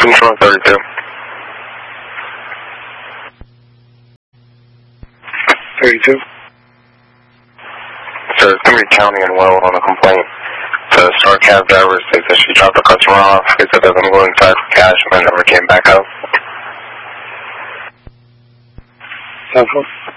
Control 32. 32. So it's going to be County and Well on a complaint. The Star Cab driver states that she dropped the customer off. He said they're going to go inside for cash and then never came back out. Central.